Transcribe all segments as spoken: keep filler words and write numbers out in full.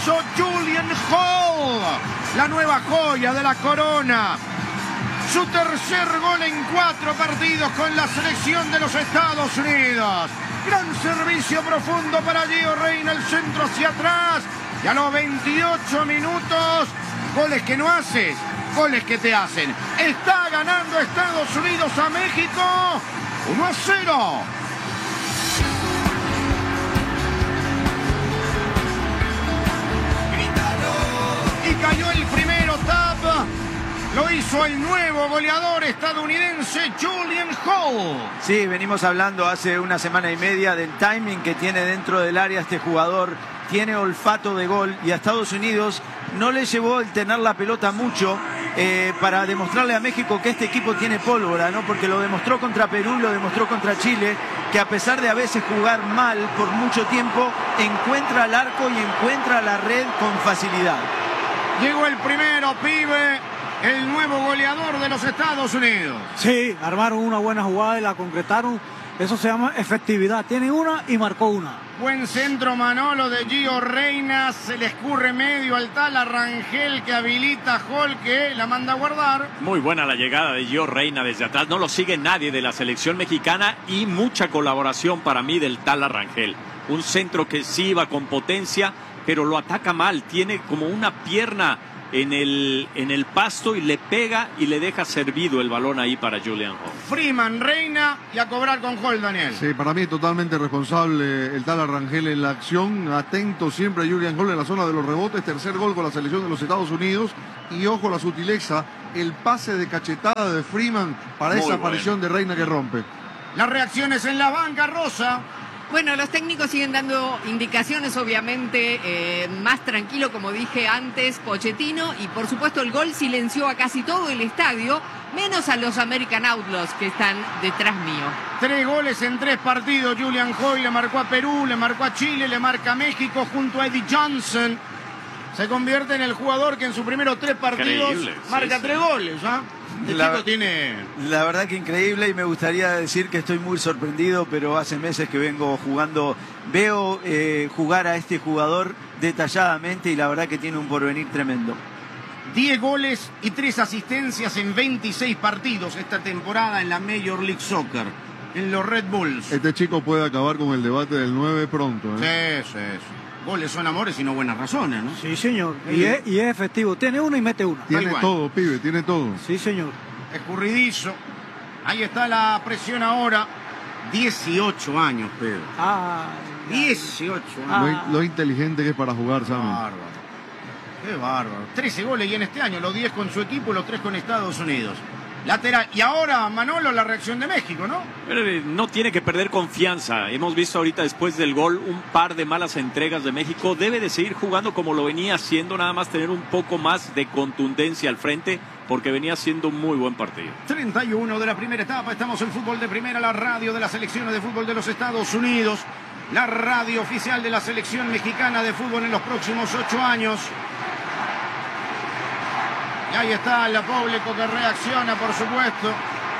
hizo Julian Hall, la nueva joya de la corona. Su tercer gol en cuatro partidos con la selección de los Estados Unidos. Gran servicio profundo para Gio Reyna, el centro hacia atrás. Y a los veintiocho minutos, goles que no haces, goles que te hacen. Está ganando Estados Unidos a México uno a cero. Y cayó el primero, tap. Lo hizo el nuevo goleador estadounidense Julian Hall. Sí, venimos hablando hace una semana y media del timing que tiene dentro del área este jugador. Tiene olfato de gol y a Estados Unidos no le llevó el tener la pelota mucho eh, para demostrarle a México que este equipo tiene pólvora, ¿no? Porque lo demostró contra Perú, lo demostró contra Chile, que a pesar de a veces jugar mal por mucho tiempo, encuentra el arco y encuentra la red con facilidad. Llegó el primero, pibe, el nuevo goleador de los Estados Unidos. Sí, armaron una buena jugada y la concretaron. Eso se llama efectividad. Tiene una y marcó una. Buen centro, Manolo, de Gio Reyna. Se le escurre medio al Tala Rangel, que habilita a Hall, que la manda a guardar. Muy buena la llegada de Gio Reyna desde atrás. No lo sigue nadie de la selección mexicana y mucha colaboración para mí del Tala Rangel. Un centro que sí iba con potencia, pero lo ataca mal. Tiene como una pierna en el, en el pasto y le pega y le deja servido el balón ahí para Julian Hall. Freeman, Reyna y a cobrar con Hall, Daniel. Sí, para mí totalmente responsable el tal Rangel en la acción. Atento siempre a Julian Hall en la zona de los rebotes. Tercer gol con la selección de los Estados Unidos. Y ojo la sutileza, el pase de cachetada de Freeman para Muy esa bueno. aparición de Reyna que rompe. Las reacciones en la banca, Rosa. Bueno, los técnicos siguen dando indicaciones, obviamente, eh, más tranquilo, como dije antes, Pochettino, y por supuesto el gol silenció a casi todo el estadio, menos a los American Outlaws que están detrás mío. Tres goles en tres partidos. Julian Hall le marcó a Perú, le marcó a Chile, le marca a México junto a Eddie Johnson. Se convierte en el jugador que en sus primeros tres partidos Increíble, marca sí, tres sí. goles. ¿Ah? El La- chico tiene... La verdad que increíble y me gustaría decir que estoy muy sorprendido, pero hace meses que vengo jugando, veo eh, jugar a este jugador detalladamente y la verdad que tiene un porvenir tremendo. diez goles y tres asistencias en veintiséis partidos esta temporada en la Major League Soccer, en los Red Bulls. Este chico puede acabar con el debate del nueve pronto, ¿eh? Sí, sí, sí. Goles son amores y no buenas razones, ¿no? Sí, señor. Y es, y es efectivo. Tiene una y mete una. Tiene Tal cual. todo, pibe, tiene todo. Sí, señor. Escurridizo. Ahí está la presión ahora. dieciocho años, Pedro. Ah, dieciocho Ah. años. Lo, lo inteligente que es para jugar, Qué Sammy. bárbaro. Qué bárbaro. trece goles y en este año, los diez con su equipo, los tres con Estados Unidos. Lateral. Y ahora, Manolo, la reacción de México, ¿no? Pero, eh, no tiene que perder confianza. Hemos visto ahorita después del gol un par de malas entregas de México. Debe de seguir jugando como lo venía haciendo, nada más tener un poco más de contundencia al frente, porque venía haciendo un muy buen partido. treinta y uno de la primera etapa. Estamos en Fútbol de Primera, la radio de las selecciones de fútbol de los Estados Unidos. La radio oficial de la selección mexicana de fútbol en los próximos ocho años. Y ahí está el público que reacciona, por supuesto.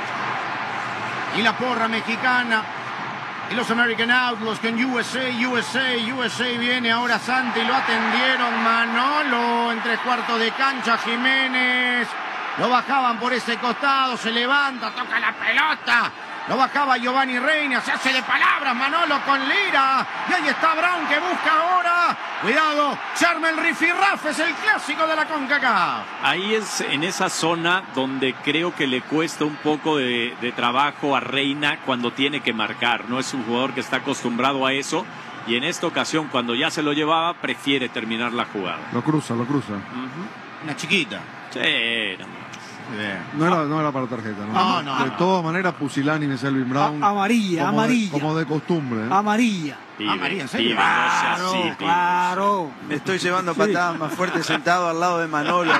Y la porra mexicana. Y los American Outlaws con U S A, U S A, U S A viene ahora Santi. Lo atendieron Manolo en tres cuartos de cancha. Jiménez. Lo bajaban por ese costado. Se levanta, toca la pelota. Lo bajaba Giovanni Reyna, se hace de palabras Manolo con Lira. Y ahí está Brown que busca ahora. Cuidado, se arma el rifirrafe, es el clásico de la CONCACAF. Ahí es en esa zona donde creo que le cuesta un poco de, de trabajo a Reina cuando tiene que marcar. No es un jugador que está acostumbrado a eso. Y en esta ocasión, cuando ya se lo llevaba, prefiere terminar la jugada. Lo cruza, lo cruza. Uh-huh. Una chiquita. Sí, no. No era, no era para tarjeta, ¿no? No, no, De no. todas maneras, pusilánime Selvin Brown. A- amarilla, como amarilla. De, como de costumbre, ¿eh? amarilla. Pibe, Ah, María, ¿en serio? pibe, no sea Claro, así, pibe. claro. Me estoy llevando Sí. patadas más fuertes sentado al lado de Manolo.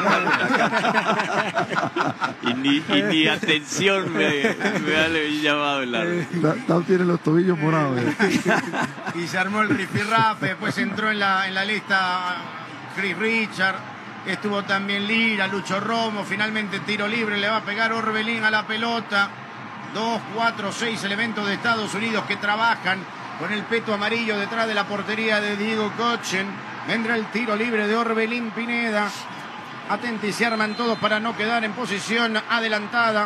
Y ni, y ni atención me, me ha llamado el árbitro. Ta- Tao tiene los tobillos morados. ¿eh? Y se armó el rifirrafe, después entró en la, en la lista Chris Richard, estuvo también Lira, Lucho Romo, finalmente tiro libre, le va a pegar Orbelín a la pelota. Dos, cuatro, seis elementos de Estados Unidos que trabajan con el peto amarillo detrás de la portería de Diego Kochen. Vendrá el tiro libre de Orbelín Pineda. Atenti y se arman todos para no quedar en posición adelantada.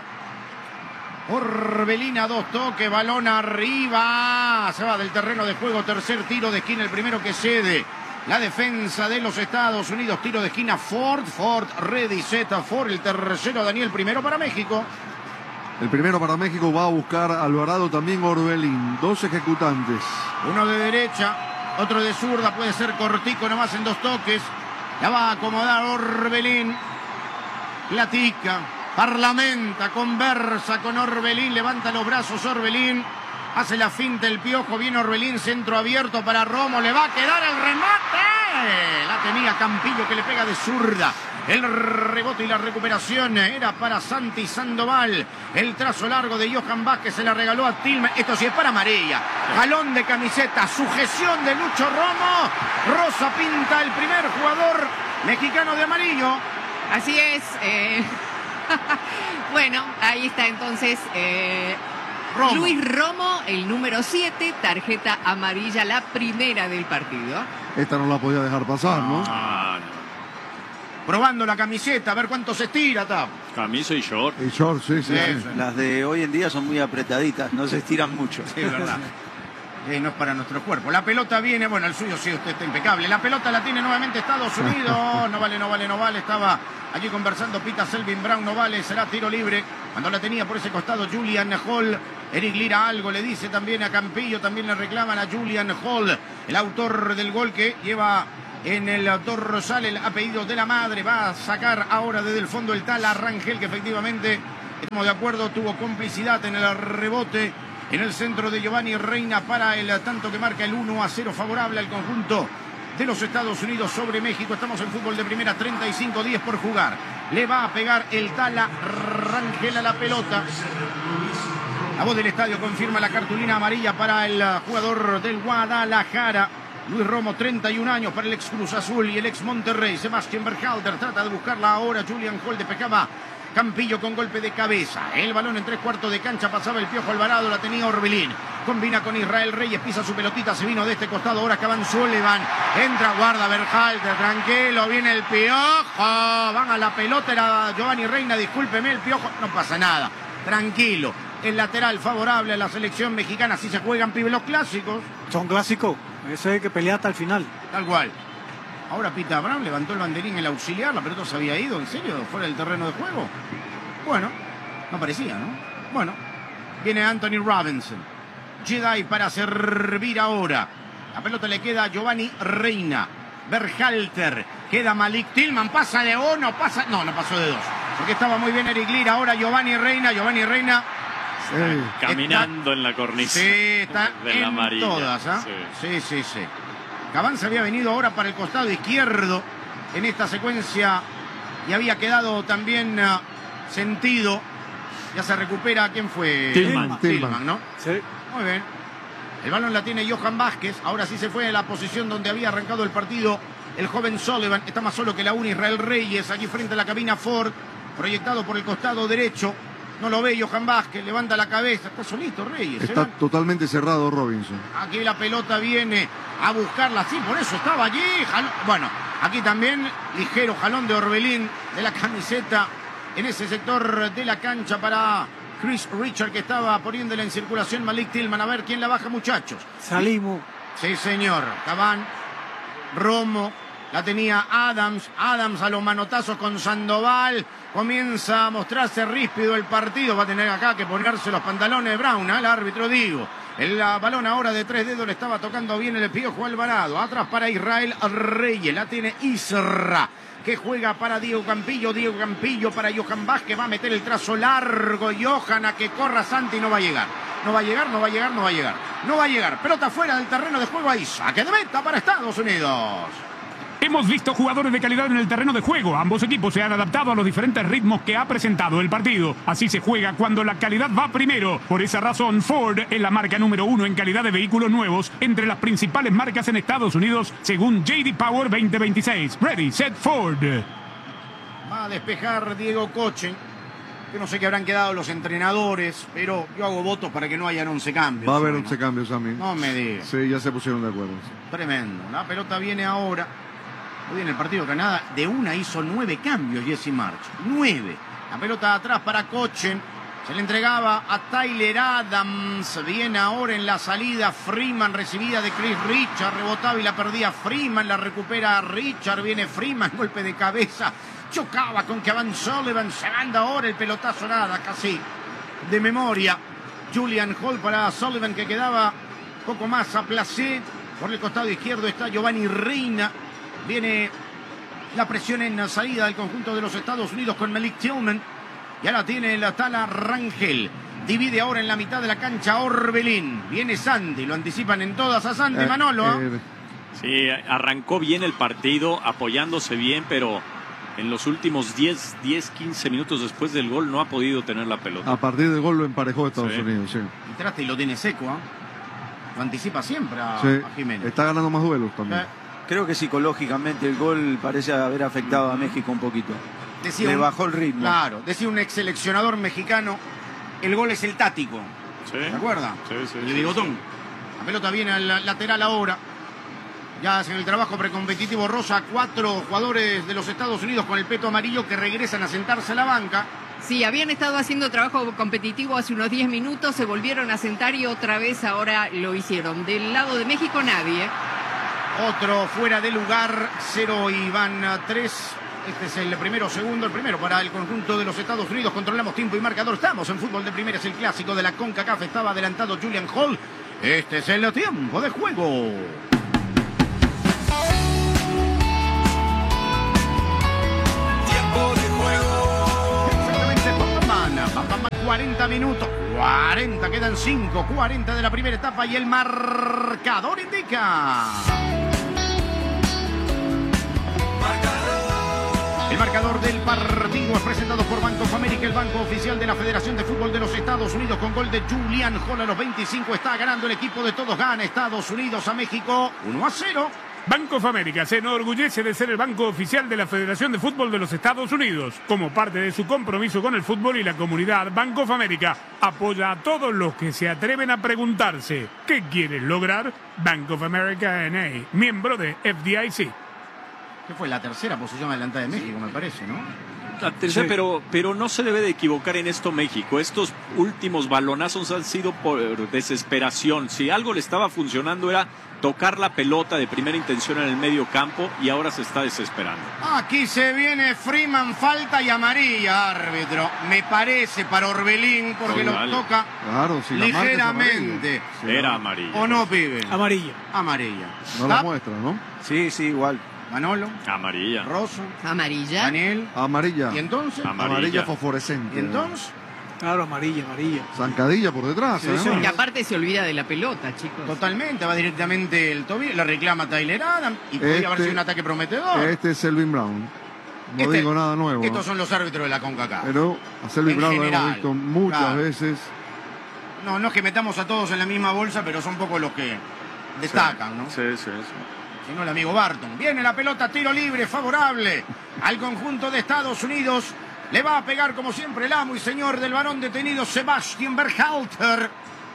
Orbelín a dos toques, balón arriba. Se va del terreno de juego, tercer tiro de esquina, el primero que cede. La defensa de los Estados Unidos, tiro de esquina Ford, Ford, ready, set, Ford, el tercero Daniel, primero para México. El primero para México va a buscar a Alvarado, también Orbelín, dos ejecutantes. Uno de derecha, otro de zurda, puede ser cortico nomás en dos toques. La va a acomodar Orbelín, platica, parlamenta, conversa con Orbelín, levanta los brazos Orbelín. Hace la finta el Piojo, viene Orbelín, centro abierto para Romo, le va a quedar el remate. La tenía Campillo que le pega de zurda. El rebote y la recuperación era para Santi Sandoval. El trazo largo de Johan Vázquez se la regaló a Tillman. Esto sí es para amarilla. Jalón de camiseta, sujeción de Lucho Romo. Rosa pinta el primer jugador mexicano de amarillo. Así es. Eh... bueno, ahí está entonces... Eh... Romo. Luis Romo, el número siete, tarjeta amarilla, la primera del partido. Esta no la podía dejar pasar, ¿no? Ah, no. Probando la camiseta, a ver cuánto se estira, Tap. Camisa y short. Y short, sí, sí. Sí, sí. sí. Las de hoy en día son muy apretaditas, no se estiran mucho. Sí, es verdad. Eh, no es para nuestro cuerpo. La pelota viene, bueno, el suyo sí, usted está impecable. La pelota la tiene nuevamente Estados Unidos. No vale, no vale, no vale. Estaba allí conversando Pita Selvin Brown, no vale, será tiro libre. Cuando la tenía por ese costado Julian Hall. Eric Lira algo le dice también a Campillo, también le reclaman a Julian Hall, el autor del gol que lleva en el dorsal el apellido de la madre. Va a sacar ahora desde el fondo el Tala Rangel, que efectivamente, estamos de acuerdo, tuvo complicidad en el rebote. En el centro de Giovanni Reina para el tanto que marca el uno a cero favorable al conjunto de los Estados Unidos sobre México. Estamos en fútbol de primera, treinta y cinco diez por jugar. Le va a pegar el Tala Rangel a la pelota. La voz del estadio confirma la cartulina amarilla para el jugador del Guadalajara. Luis Romo, treinta y un años para el ex Cruz Azul y el ex Monterrey. Sebastián Berhalter trata de buscarla ahora. Julian Hall despejaba Campillo con golpe de cabeza. El balón en tres cuartos de cancha, pasaba el Piojo Alvarado, la tenía Orbelín. Combina con Israel Reyes, pisa su pelotita, se vino de este costado. Ahora Caban Sullivan. Entra, guarda Berhalter, tranquilo, viene el Piojo. Van a la pelota, era Giovanni Reina, discúlpeme el Piojo. No pasa nada, tranquilo. El lateral favorable a la selección mexicana. Así se juegan, pibe, los clásicos. Son clásicos. Ese que pelea hasta el final. Tal cual. Ahora Pita Brown levantó el banderín, el auxiliar. La pelota se había ido, ¿en serio? ¿Fuera del terreno de juego? Bueno, no parecía, ¿no? Bueno, viene Anthony Robinson. Jedi para servir ahora. La pelota le queda a Giovanni Reina. Berhalter. Queda Malik Tillman. Pasa de uno, pasa... No, no pasó de dos. Porque estaba muy bien Eric Lira. Ahora Giovanni Reina. Giovanni Reina... Sí. Caminando está, en la cornisa. Sí, está de la en amarilla. todas, ¿ah? Sí. Sí, sí, sí. Cabán se había venido ahora para el costado izquierdo en esta secuencia y había quedado también uh, sentido. Ya se recupera. ¿Quién fue? Tillman. Tillman, ¿no? Sí. Muy bien. El balón la tiene Johan Vázquez. Ahora sí se fue en la posición donde había arrancado el partido el joven Sullivan. Está más solo que la una. Israel Reyes aquí frente a la cabina Ford. Proyectado por el costado derecho. No lo ve Johan Vázquez, levanta la cabeza, está solito Reyes. Está ¿eh? totalmente cerrado Robinson. Aquí la pelota viene a buscarla, sí, por eso estaba allí. Jalón. Bueno, aquí también ligero jalón de Orbelín de la camiseta en ese sector de la cancha para Chris Richard, que estaba poniéndole en circulación Malik Tillman. A ver quién la baja, muchachos. Salimos. Sí, señor. Cabán, Romo, la tenía Adams. Adams a los manotazos con Sandoval. Comienza a mostrarse ríspido el partido. Va a tener acá que ponerse los pantalones Brown, al árbitro digo. El balón ahora de tres dedos le estaba tocando bien el Piojo Alvarado. Atrás para Israel Reyes. La tiene Isra, que juega para Diego Campillo. Diego Campillo para Johan Vázquez. Va a meter el trazo largo. Johan a que corra Santi. No va a llegar. No va a llegar, no va a llegar, no va a llegar. No va a llegar. Pelota fuera del terreno de juego ahí. Saque de meta para Estados Unidos. Hemos visto jugadores de calidad en el terreno de juego. Ambos equipos se han adaptado a los diferentes ritmos que ha presentado el partido. Así se juega cuando la calidad va primero. Por esa razón, Ford es la marca número uno en calidad de vehículos nuevos entre las principales marcas en Estados Unidos, según J D Power veinte veintiséis. Ready, set, Ford. Va a despejar Diego Coche. Yo no sé qué habrán quedado los entrenadores, pero yo hago votos para que no hayan once cambios. Va a haber ¿no? once cambios también. No me digas. Sí, ya se pusieron de acuerdo. Tremendo. La pelota viene ahora. Hoy en el partido de Canadá, de una hizo nueve cambios Jesse March. Nueve. La pelota atrás para Kochen. Se le entregaba a Tyler Adams. Viene ahora en la salida Freeman, recibida de Chris Richard. Rebotaba y la perdía Freeman. La recupera Richard. Viene Freeman, golpe de cabeza. Chocaba con Kevin Sullivan. Se manda ahora el pelotazo, nada, casi de memoria. Julian Hall para Sullivan, que quedaba poco más a placer. Por el costado izquierdo está Giovanni Reina. Viene la presión en la salida del conjunto de los Estados Unidos con Malik Tillman. Ya la tiene la Tala Rangel. Divide ahora en la mitad de la cancha Orbelín. Viene Santi, lo anticipan en todas a Santi, Eh, Manolo. eh, Sí, arrancó bien el partido, apoyándose bien, pero en los últimos diez, quince minutos después del gol no ha podido tener la pelota. A partir del gol lo emparejó Estados Sí. Unidos, sí. Entraste y lo tiene seco, ¿ah? Lo anticipa siempre a, Sí. a Jiménez. Está ganando más duelos también. Eh, Creo que psicológicamente el gol parece haber afectado a México un poquito. decía Le un- bajó el ritmo. Claro, decía un ex seleccionador mexicano, el gol es el tático. Sí. ¿Se acuerda? Sí, sí, El sí, bigotón. sí. La pelota viene al lateral ahora. Ya hacen el trabajo precompetitivo Rosa. Cuatro jugadores de los Estados Unidos con el peto amarillo que regresan a sentarse a la banca. Sí, habían estado haciendo trabajo competitivo hace unos diez minutos, se volvieron a sentar y otra vez ahora lo hicieron. Del lado de México nadie. Otro fuera de lugar. Cero y van a tres. Este es el primero, segundo, el primero para el conjunto de los Estados Unidos. Controlamos tiempo y marcador. Estamos en fútbol de primera, es el clásico de la CONCACAF. Estaba adelantado Julian Hall. Este es el tiempo de juego. Tiempo de juego. Exactamente, Papaman. Papaman, cuarenta minutos. cuarenta, quedan cinco. cuarenta de la primera etapa y el marcador indica. El marcador del partido es presentado por Bank of America, el banco oficial de la Federación de Fútbol de los Estados Unidos, con gol de Julian Hall a los veinticinco. Está ganando el equipo de todos. Gana Estados Unidos a México uno a cero. Banco of America se enorgullece de ser el banco oficial de la Federación de Fútbol de los Estados Unidos. Como parte de su compromiso con el fútbol y la comunidad, Banco of America apoya a todos los que se atreven a preguntarse ¿qué quieres lograr? Bank of America N A, miembro de F D I C. Que fue la tercera posición adelantada de México, me parece, ¿no? La tercera, Sí. pero, pero no se debe de equivocar en esto México. Estos últimos balonazos han sido por desesperación. Si algo le estaba funcionando era tocar la pelota de primera intención en el medio campo y ahora se está desesperando. Aquí se viene Freeman, falta y amarilla, árbitro. Me parece para Orbelín, porque Sí, lo vale. toca Claro, si la marca es ligeramente. amarilla. Sí, Era no, amarillo. ¿O no, pibe? Amarilla. Amarilla. no la Tap, muestra, ¿no? Sí, sí, igual. Manolo, Amarilla. Rosso, Amarilla. Daniel. Amarilla. ¿Y entonces? Amarilla. Amarilla fosforescente. ¿Y entonces? Claro, amarilla, amarilla. Zancadilla por detrás, Sí, ¿eh? sí. Y aparte se olvida de la pelota, chicos. Totalmente, va directamente el tobillo, la reclama Tyler Adams y podría Este- haber sido un ataque prometedor. Este es Selvin Brown. No Este- digo nada nuevo. Estos ¿no? son los árbitros de la CONCACAF. Pero a Selvin En Brown lo general, hemos visto muchas claro. veces. No, no es que metamos a todos en la misma bolsa, pero son pocos los que destacan, ¿no? Sí, sí, sí. Sino el amigo Barton. Viene la pelota, tiro libre, favorable al conjunto de Estados Unidos. Le va a pegar como siempre el amo y señor del varón detenido, Sebastian Berhalter.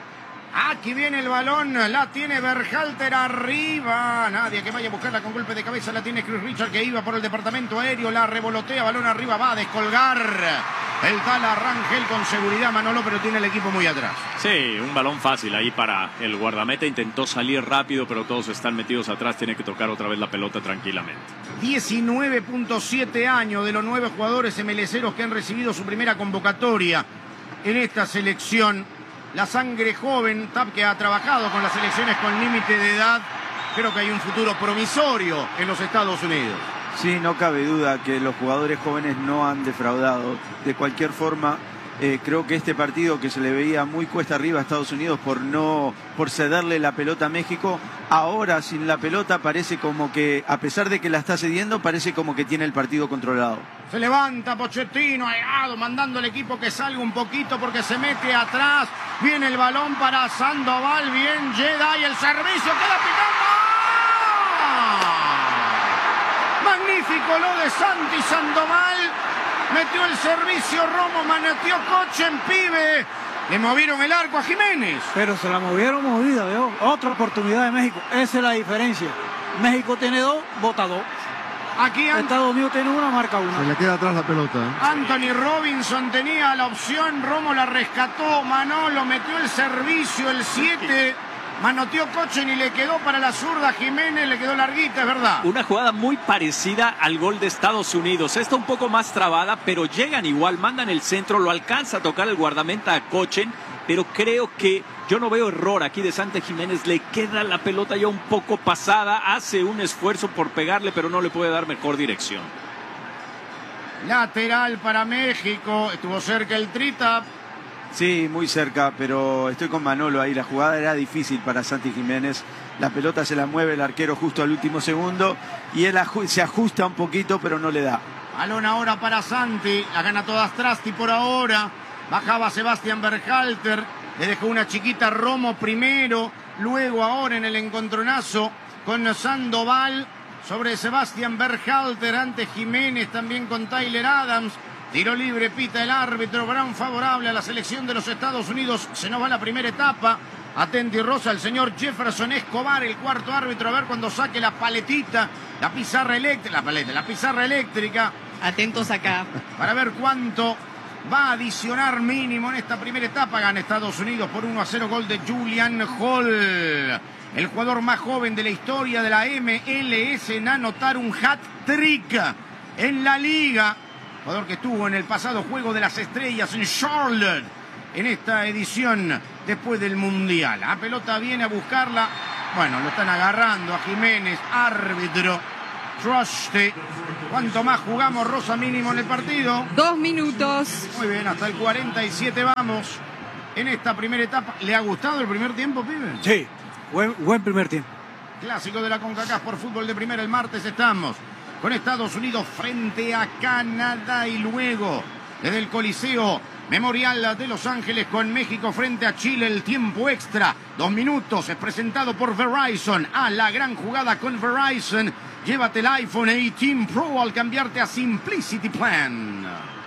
Aquí viene el balón, la tiene Berhalter arriba. Nadie que vaya a buscarla con golpe de cabeza, la tiene Chris Richard, que iba por el departamento aéreo, la revolotea, balón arriba, va a descolgar. El tal Rangel con seguridad, Manolo, pero tiene el equipo muy atrás. Sí, un balón fácil ahí para el guardameta. Intentó salir rápido, pero todos están metidos atrás. Tiene que tocar otra vez la pelota tranquilamente. diecinueve punto siete años de los nueve jugadores emeleseros que han recibido su primera convocatoria en esta selección. La sangre joven, Tap, que ha trabajado con las selecciones con límite de edad. Creo que hay un futuro promisorio en los Estados Unidos. Sí, no cabe duda que los jugadores jóvenes no han defraudado. De cualquier forma, eh, creo que este partido que se le veía muy cuesta arriba a Estados Unidos por no por cederle la pelota a México, ahora sin la pelota parece como que, a pesar de que la está cediendo, parece como que tiene el partido controlado. Se levanta Pochettino, airado, mandando al equipo que salga un poquito porque se mete atrás. Viene el balón para Sandoval, bien Jedi, el servicio queda picando. Magnífico lo de Santi Sandoval. Metió el servicio Romo, manoteó Kochen, pibe. Le movieron el arco a Jiménez. Pero se la movieron movida, veo. Otra oportunidad de México. Esa es la diferencia. México tiene dos, vota dos. Aquí An- Estados Unidos tiene una, marca una. Se le queda atrás la pelota. ¿eh? Anthony Robinson tenía la opción, Romo la rescató, Manolo metió el servicio, el siete, manoteó Cochin y le quedó para la zurda Jiménez, le quedó larguita, es verdad. Una jugada muy parecida al gol de Estados Unidos. Esta un poco más trabada, pero llegan igual, mandan el centro, lo alcanza a tocar el guardameta a Cochin, pero creo que yo no veo error aquí de Santi Jiménez. Le queda la pelota ya un poco pasada, hace un esfuerzo por pegarle, pero no le puede dar mejor dirección. Lateral para México, estuvo cerca el Trita. Sí, muy cerca, pero estoy con Manolo ahí. La jugada era difícil para Santi Jiménez. La pelota se la mueve el arquero justo al último segundo y él se ajusta un poquito, pero no le da. Balón ahora para Santi, la gana todas Trasti por ahora. Bajaba Sebastián Berhalter, le dejó una chiquita Romo primero, luego ahora en el encontronazo con Sandoval sobre Sebastián Berhalter ante Jiménez, también con Tyler Adams. Tiro libre, pita el árbitro, Brown favorable a la selección de los Estados Unidos. Se nos va la primera etapa. Atenti Rosa, el señor Jefferson Escobar, el cuarto árbitro, a ver cuando saque la paletita, la pizarra eléctrica, la paleta, la pizarra eléctrica. Atentos acá. Para ver cuánto va a adicionar mínimo en esta primera etapa. Gana Estados Unidos por uno a cero, gol de Julian Hall, el jugador más joven de la historia de la M L S en anotar un hat-trick en la liga. Jugador que estuvo en el pasado Juego de las Estrellas en Charlotte, en esta edición después del Mundial. La pelota viene a buscarla. Bueno, lo están agarrando a Jiménez, árbitro. Trusty. ¿Cuánto más jugamos, Rosa, mínimo en el partido? Dos minutos. Muy bien, hasta el cuarenta y siete vamos en esta primera etapa. ¿Le ha gustado el primer tiempo, pibe? Sí, buen, buen primer tiempo. Clásico de la CONCACAF por fútbol de primera. El martes estamos con Estados Unidos frente a Canadá y luego desde el Coliseo Memorial de Los Ángeles con México frente a Chile. El tiempo extra, dos minutos, es presentado por Verizon. Ah, la gran jugada con Verizon. Llévate el iPhone dieciocho Pro al cambiarte a Simplicity Plan.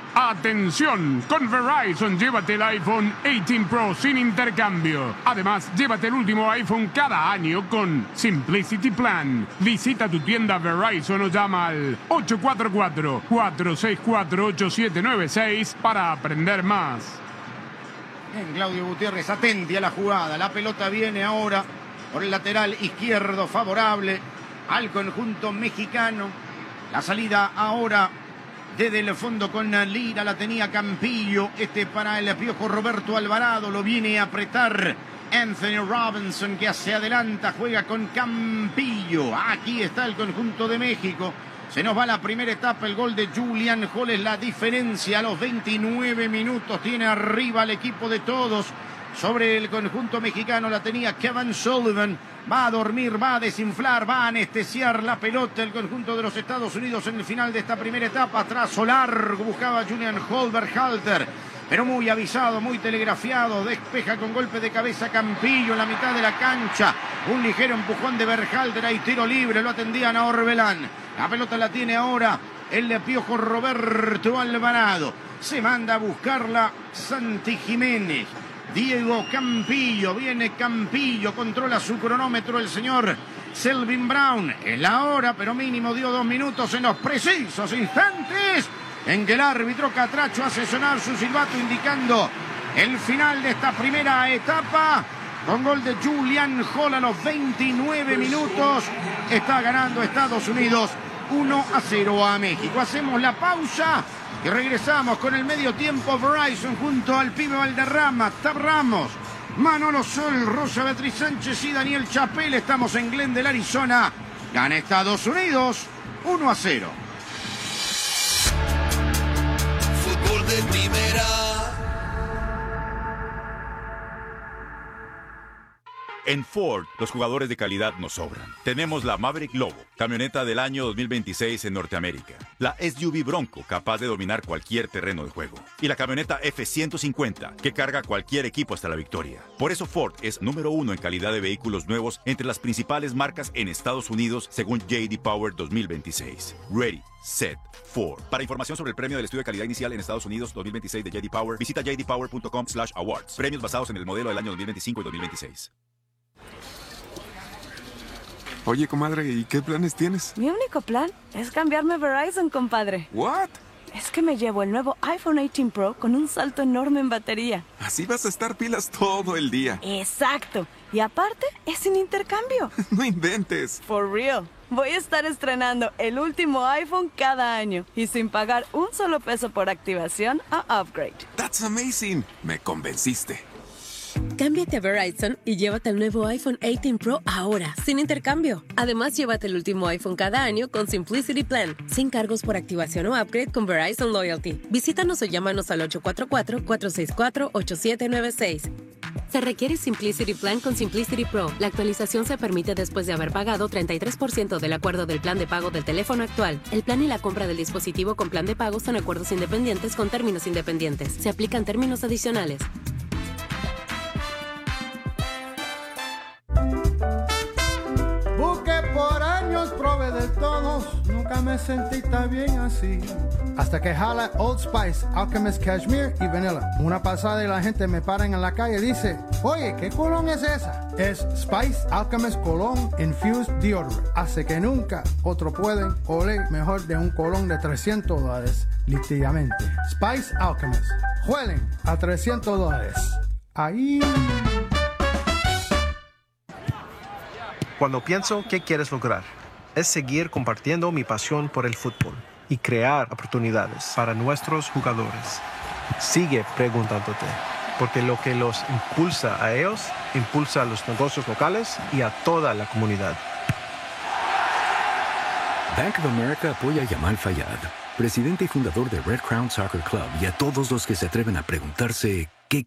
Atención, con Verizon llévate el iPhone dieciocho Pro sin intercambio. Además, llévate el último iPhone cada año con Simplicity Plan. Visita tu tienda Verizon o llama al ocho cuatro cuatro, cuatro seis cuatro, ocho siete nueve seis para aprender más. Bien, Claudio Gutiérrez, atenti a la jugada. La pelota viene ahora por el lateral izquierdo favorable al conjunto mexicano. La salida ahora desde el fondo con Lira, la tenía Campillo. Este para el Piojo Roberto Alvarado, lo viene a apretar Anthony Robinson, que se adelanta, juega con Campillo. Aquí está el conjunto de México. Se nos va la primera etapa, el gol de Julian Hall es la diferencia. A los veintinueve minutos tiene arriba el equipo de todos. Sobre el conjunto mexicano la tenía Kevin Sullivan. Va a dormir, va a desinflar, va a anestesiar la pelota el conjunto de los Estados Unidos en el final de esta primera etapa. Trazo largo, buscaba Julian Hall, Berhalter, pero muy avisado, muy telegrafiado. Despeja con golpe de cabeza Campillo en la mitad de la cancha. Un ligero empujón de Berhalter, ahí tiro libre, lo atendían a Orbelán. La pelota la tiene ahora el Piojo Roberto Alvarado. Se manda a buscarla Santi Jiménez. Diego Campillo, viene Campillo, controla su cronómetro el señor Selvin Brown. Es la hora, pero mínimo dio dos minutos en los precisos instantes en que el árbitro Catracho hace sonar su silbato indicando el final de esta primera etapa. Con gol de Julian Hall a los veintinueve minutos. Está ganando Estados Unidos uno a cero a México. Hacemos la pausa y regresamos con el medio tiempo. Verizon junto al pibe Valderrama, Tab Ramos, Manolo Sol, Rosa Beatriz Sánchez y Daniel Chapel. Estamos en Glendale, Arizona. Gana Estados Unidos uno a cero. Fútbol de primera. En Ford, los jugadores de calidad nos sobran. Tenemos la Maverick Lobo, camioneta del año dos mil veintiséis en Norteamérica. La S U V Bronco, capaz de dominar cualquier terreno de juego. Y la camioneta F ciento cincuenta, que carga cualquier equipo hasta la victoria. Por eso Ford es número uno en calidad de vehículos nuevos entre las principales marcas en Estados Unidos, según J D Power dos mil veintiséis. Ready, set, Ford. Para información sobre el premio del estudio de calidad inicial en Estados Unidos dos mil veintiséis de J D Power, visita j d power punto com slash awards. Premios basados en el modelo del año dos mil veinticinco y dos mil veintiséis. Oye, comadre, ¿y qué planes tienes? Mi único plan es cambiarme a Verizon, compadre. ¿What? Es que me llevo el nuevo iPhone dieciocho Pro con un salto enorme en batería. Así vas a estar pilas todo el día. Exacto. Y aparte, es sin intercambio. No inventes. For real. Voy a estar estrenando el último iPhone cada año y sin pagar un solo peso por activación a upgrade. That's amazing. Me convenciste. Cámbiate a Verizon y llévate el nuevo iPhone dieciocho Pro ahora, sin intercambio. Además, llévate el último iPhone cada año con Simplicity Plan, sin cargos por activación o upgrade con Verizon Loyalty. Visítanos o llámanos al ocho cuatro cuatro, cuatro seis cuatro, ocho siete nueve seis. Se requiere Simplicity Plan con Simplicity Pro. La actualización se permite después de haber pagado treinta y tres por ciento del acuerdo del plan de pago del teléfono actual. El plan y la compra del dispositivo con plan de pago son acuerdos independientes con términos independientes. Se aplican términos adicionales. Busqué por años, probé de todos, nunca me sentí tan bien así. Hasta que jala Old Spice, Alchemist Cashmere y Vanilla. Una pasada y la gente me para en la calle y dice, oye, ¿qué colón es esa? Es Spice Alchemist Cologne Infused Deodorant. Hace que nunca otro pueden oler mejor de un colón de trescientos dólares, literalmente. Spice Alchemist. Huelen a trescientos dólares. Ahí... Cuando pienso qué quieres lograr, es seguir compartiendo mi pasión por el fútbol y crear oportunidades para nuestros jugadores. Sigue preguntándote, porque lo que los impulsa a ellos, impulsa a los negocios locales y a toda la comunidad. Bank of America apoya a Yamal Fayad, presidente y fundador de Red Crown Soccer Club, y a todos los que se atreven a preguntarse